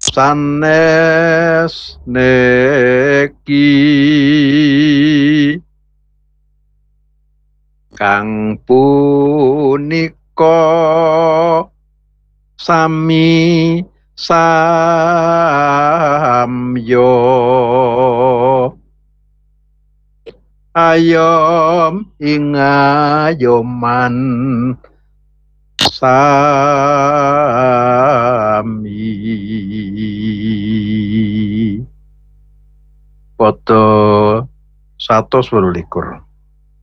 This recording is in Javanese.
sanes neki kang punika sami samyo ayom ing ayoman sami padha 128